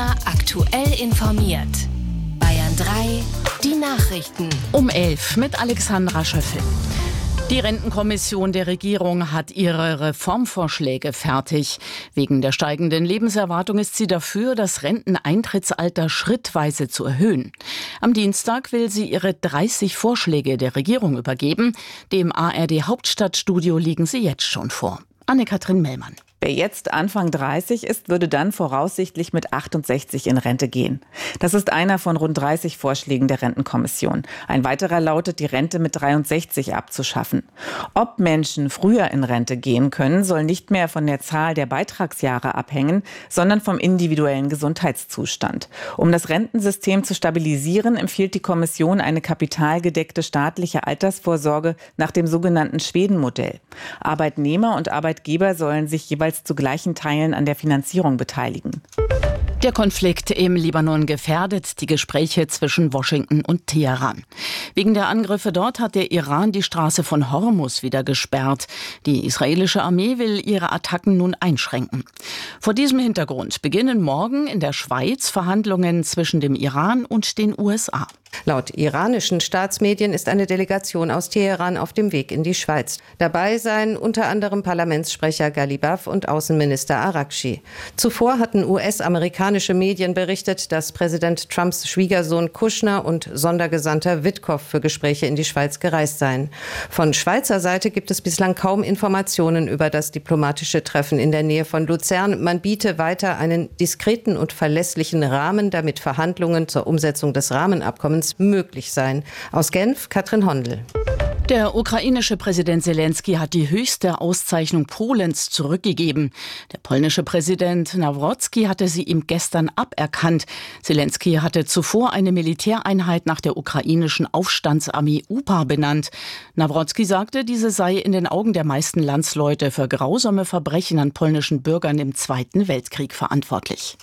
Immer aktuell informiert. Bayern 3, die Nachrichten. Um 11 mit Alexandra Schöffel. Die Rentenkommission der Regierung hat ihre Reformvorschläge fertig. Wegen der steigenden Lebenserwartung ist sie dafür, das Renteneintrittsalter schrittweise zu erhöhen. Am Dienstag will sie ihre 30 Vorschläge der Regierung übergeben. Dem ARD Hauptstadtstudio liegen sie jetzt schon vor. Anne-Kathrin Mellmann. Wer jetzt Anfang 30 ist, würde dann voraussichtlich mit 68 in Rente gehen. Das ist einer von rund 30 Vorschlägen der Rentenkommission. Ein weiterer lautet, die Rente mit 63 abzuschaffen. Ob Menschen früher in Rente gehen können, soll nicht mehr von der Zahl der Beitragsjahre abhängen, sondern vom individuellen Gesundheitszustand. Um das Rentensystem zu stabilisieren, empfiehlt die Kommission eine kapitalgedeckte staatliche Altersvorsorge nach dem sogenannten Schweden-Modell. Arbeitnehmer und Arbeitgeber sollen sich jeweils zu gleichen Teilen an der Finanzierung beteiligen. Der Konflikt im Libanon gefährdet die Gespräche zwischen Washington und Teheran. Wegen der Angriffe dort hat der Iran die Straße von Hormuz wieder gesperrt. Die israelische Armee will ihre Attacken nun einschränken. Vor diesem Hintergrund beginnen morgen in der Schweiz Verhandlungen zwischen dem Iran und den USA. Laut iranischen Staatsmedien ist eine Delegation aus Teheran auf dem Weg in die Schweiz. Dabei seien unter anderem Parlamentssprecher Ghalibaf und Außenminister Araghchi. Zuvor hatten US-amerikanische Medien berichtet, dass Präsident Trumps Schwiegersohn Kushner und Sondergesandter Witkow für Gespräche in die Schweiz gereist seien. Von Schweizer Seite gibt es bislang kaum Informationen über das diplomatische Treffen in der Nähe von Luzern. Man biete weiter einen diskreten und verlässlichen Rahmen, damit Verhandlungen zur Umsetzung des Rahmenabkommens möglich seien. Aus Genf, Katrin Hondel. Der ukrainische Präsident Zelensky hat die höchste Auszeichnung Polens zurückgegeben. Der polnische Präsident Nawrocki hatte sie ihm gestern aberkannt. Zelensky hatte zuvor eine Militäreinheit nach der ukrainischen Aufstandsarmee UPA benannt. Nawrocki sagte, diese sei in den Augen der meisten Landsleute für grausame Verbrechen an polnischen Bürgern im Zweiten Weltkrieg verantwortlich.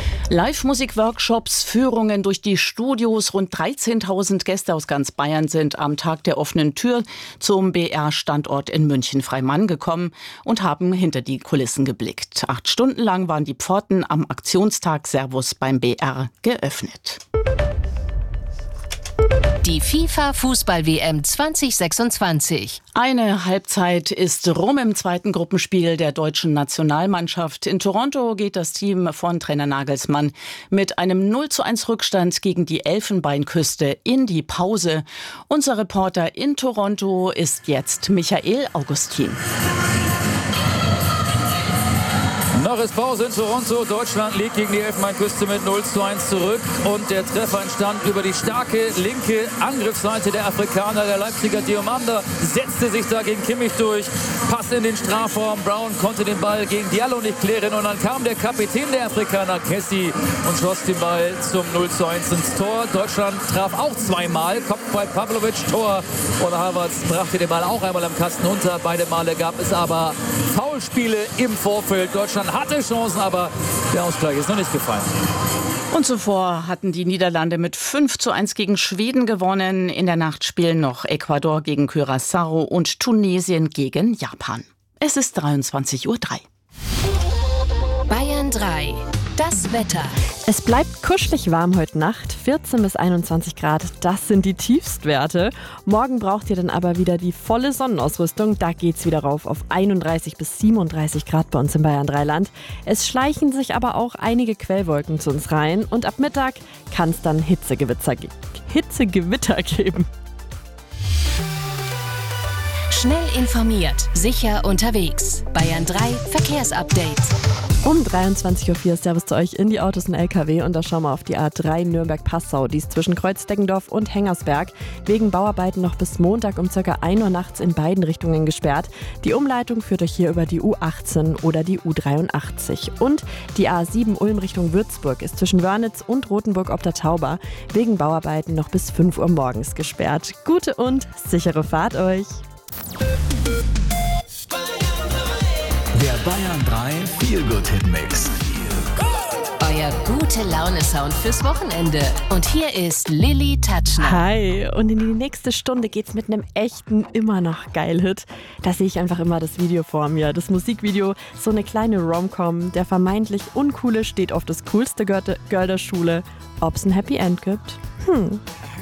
Live-Musik-Workshops, Führungen durch die Studios, rund 13.000 Gäste aus ganz Bayern sind am Tag der offenen Tür zum BR-Standort in München-Freimann gekommen und haben hinter die Kulissen geblickt. 8 Stunden lang waren die Pforten am Aktionstag Servus beim BR geöffnet. Die FIFA-Fußball-WM 2026. Eine Halbzeit ist rum im zweiten Gruppenspiel der deutschen Nationalmannschaft. In Toronto geht das Team von Trainer Nagelsmann mit einem 0:1 Rückstand gegen die Elfenbeinküste in die Pause. Unser Reporter in Toronto ist jetzt Michael Augustin. Noch ist Pause in Toronto. Deutschland liegt gegen die Elfenbeinküste mit 0:1 zurück. Und der Treffer entstand über die starke linke Angriffsseite der Afrikaner. Der Leipziger Diomanda setzte sich da gegen Kimmich durch. Pass in den Strafraum. Brown konnte den Ball gegen Diallo nicht klären. Und dann kam der Kapitän der Afrikaner, Kessie, und schoss den Ball zum 0:1 ins Tor. Deutschland traf auch zweimal. Kopfball Pavlovic, Tor. Und Havertz brachte den Ball auch einmal am Kasten unter. Beide Male gab es aber Foulspiele im Vorfeld. Deutschland hatte Chancen, aber der Ausgleich ist noch nicht gefallen. Und zuvor hatten die Niederlande mit 5:1 gegen Schweden gewonnen. In der Nacht spielen noch Ecuador gegen Curaçao und Tunesien gegen Japan. Es ist 23:03 Uhr. Bayern 3. Das Wetter. Es bleibt kuschelig warm heute Nacht, 14 bis 21 Grad, das sind die Tiefstwerte. Morgen braucht ihr dann aber wieder die volle Sonnenausrüstung, da geht's wieder rauf auf 31 bis 37 Grad bei uns im Bayern 3 Land. Es schleichen sich aber auch einige Quellwolken zu uns rein und ab Mittag kann es dann Hitzegewitter geben. Schnell informiert, sicher unterwegs. Bayern 3 Verkehrsupdate. Um 23:04 Uhr Servus zu euch in die Autos und LKW und da schauen wir auf die A3 Nürnberg-Passau. Die ist zwischen Kreuzdeggendorf und Hengersberg wegen Bauarbeiten noch bis Montag um ca. 1 Uhr nachts in beiden Richtungen gesperrt. Die Umleitung führt euch hier über die U18 oder die U83. Und die A7 Ulm Richtung Würzburg ist zwischen Wörnitz und Rothenburg ob der Tauber wegen Bauarbeiten noch bis 5 Uhr morgens gesperrt. Gute und sichere Fahrt euch! Der Bayern 3 Feel-Good-Hit-Mix. Bayern Der gute Laune-Sound fürs Wochenende. Und hier ist Lilly Tatschner. Hi, und in die nächste Stunde geht's mit einem echten, immer noch geil Hit. Da sehe ich einfach immer das Video vor mir. Das Musikvideo, so eine kleine Rom-Com. Der vermeintlich Uncoole steht auf das coolste Girl der Schule. Ob's ein Happy End gibt?